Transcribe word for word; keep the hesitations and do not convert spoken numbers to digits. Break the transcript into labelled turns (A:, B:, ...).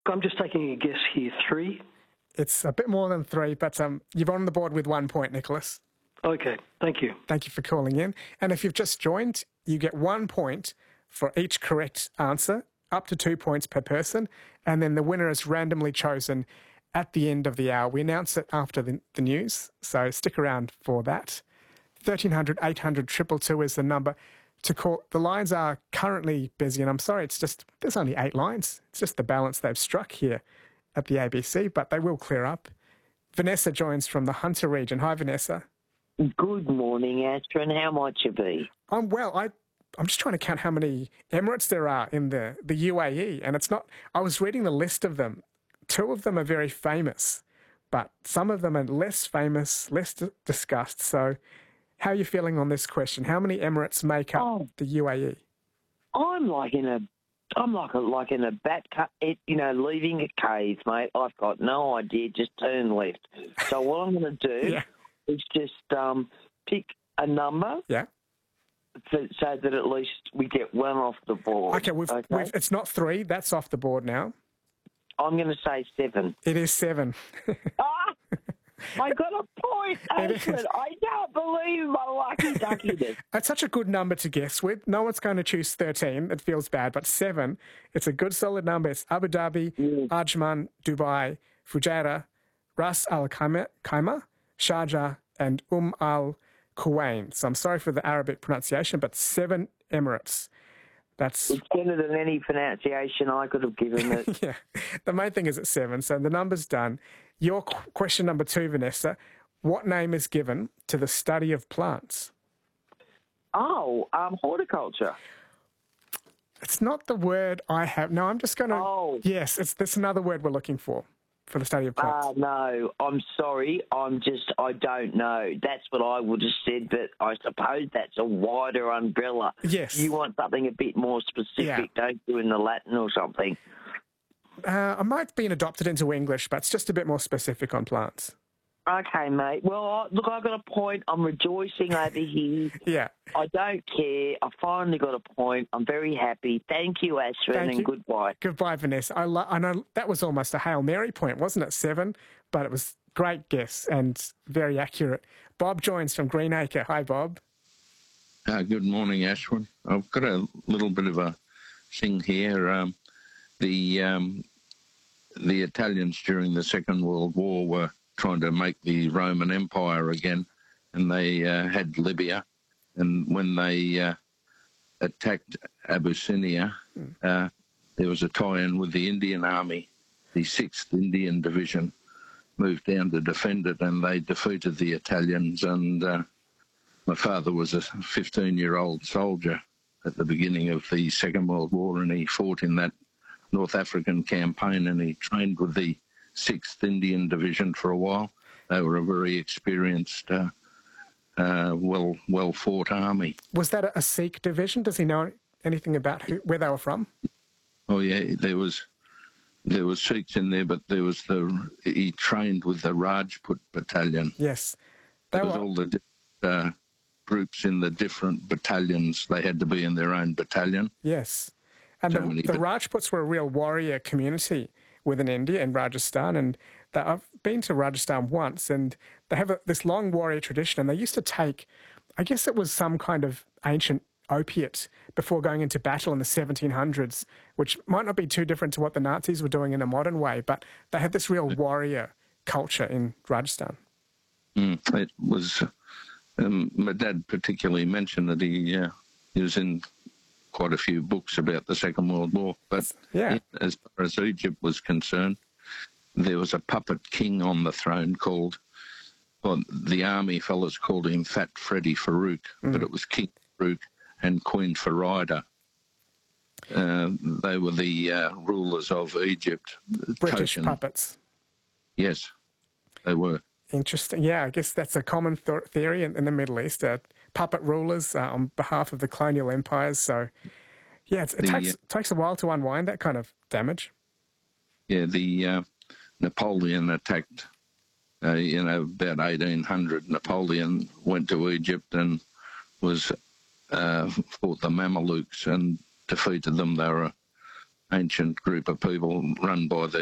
A: I'm just taking a guess here. Three?
B: It's a bit more than three, but um, you're on the board with one point, Nicholas.
A: Okay, thank you.
B: Thank you for calling in. And if you've just joined, you get one point for each correct answer, up to two points per person, and then the winner is randomly chosen at the end of the hour. We announce it after the, the news, so stick around for that. thirteen hundred, eight hundred, two two two is the number to call. The lines are currently busy, and I'm sorry, it's just, there's only eight lines. It's just the balance they've struck here at the A B C, but they will clear up. Vanessa joins from the Hunter region. Hi, Vanessa.
C: Good morning, Astrid. How might you be?
B: I'm well. I, I'm just trying to count how many Emirates there are in the, the U A E, and it's not, I was reading the list of them. Two of them are very famous, but some of them are less famous, less d- discussed. So how are you feeling on this question? How many Emirates make up
C: Oh.
B: the U A E?
C: I'm like in a, I'm like a, like in a bat, cu- you know, leaving a cave, mate. I've got no idea. Just turn left. So what I'm going to do
B: Yeah.
C: is just um, pick a number,
B: Yeah.
C: so, so that at least we get one off the board.
B: Okay, we've,
C: okay?
B: we've, it's not three. That's off the board now.
C: I'm going to say seven.
B: It is seven.
C: Ah! I got a point,
B: It
C: Astrid.
B: is.
C: I can't believe my lucky duckiness.
B: That's such a good number to guess with. No one's going to choose thirteen. It feels bad. But seven, it's a good solid number. It's Abu Dhabi,
C: Yeah.
B: Ajman, Dubai, Fujairah, Ras Al Khaimah, Sharjah, and Umm Al Quwain. So I'm sorry for the Arabic pronunciation, but seven Emirates. That's,
C: It's better than any pronunciation I could have given it.
B: yeah. The main thing is at seven. So the number's done. Your qu- question number two, Vanessa. What name is given to the study of plants?
C: Oh, um, horticulture.
B: It's not the word I have. No, I'm just going to...
C: Oh.
B: Yes, it's that's another word we're looking for, for the study of plants.
C: Ah, no, I'm sorry. I'm just, I don't know. That's what I would have said, but I suppose that's a wider umbrella.
B: Yes.
C: You want something a bit more specific,
B: Yeah.
C: don't you, in the Latin or something?
B: Uh, I might have been adopted into English, but it's just a bit more specific on plants.
C: Okay, mate. Well, I, look, I've got a point. I'm rejoicing over here.
B: Yeah.
C: I don't care. I finally got a point. I'm very happy. Thank you, Astrid,
B: Thank
C: and
B: you.
C: goodbye.
B: Goodbye, Vanessa. I, lo- I know that was almost a Hail Mary point, wasn't it? Seven, but it was great guess and very accurate. Bob joins from Greenacre. Hi, Bob.
D: Uh, good morning, Ashwin. I've got a little bit of a thing here. Um, the um, the Italians during the Second World War were trying to make the Roman Empire again, and they uh, had Libya. And when they uh, attacked Abyssinia, uh, there was a tie-in with the Indian Army. The sixth Indian Division moved down to defend it, and they defeated the Italians. And uh, my father was a fifteen-year-old soldier at the beginning of the Second World War, and he fought in that North African campaign, and he trained with the sixth Indian Division for a while. They were a very experienced, uh, uh, well, well-fought army.
B: Was that a, a Sikh division? Does he know anything about who, where they were from?
D: Oh yeah, there was there was Sikhs in there, but there was the he trained with the Rajput battalion.
B: Yes. They
D: There was
B: were,
D: all the uh, groups in the different battalions. They had to be in their own battalion.
B: yes. And
D: So
B: the,
D: many-
B: the Rajputs were a real warrior community within India and Rajasthan. And they, I've been to Rajasthan once, and they have a, this long warrior tradition. And they used to take, I guess it was some kind of ancient opiate before going into battle in the seventeen hundreds, which might not be too different to what the Nazis were doing in a modern way. But they had this real warrior culture in Rajasthan.
D: Mm, it was. Um, my dad particularly mentioned that he uh, he was in quite a few books about the Second World War. But
B: Yeah.
D: as far as Egypt was concerned, there was a puppet king on the throne called, well, the army fellas called him Fat Freddy Farouk, but it was King Farouk and Queen Farida. Uh, they were the uh, rulers of Egypt.
B: British
D: Token-
B: puppets.
D: Yes, they were.
B: Interesting. Yeah, I guess that's a common th- theory in, in the Middle East. Uh, puppet rulers uh, on behalf of the colonial empires. So, yeah, it's, it
D: The,
B: takes
D: uh,
B: takes a while to unwind that kind of damage.
D: Yeah, the uh, Napoleon attacked, uh, you know, about eighteen hundred. Napoleon went to Egypt and was uh, fought the Mamelukes and defeated them. They were ancient group of people run by the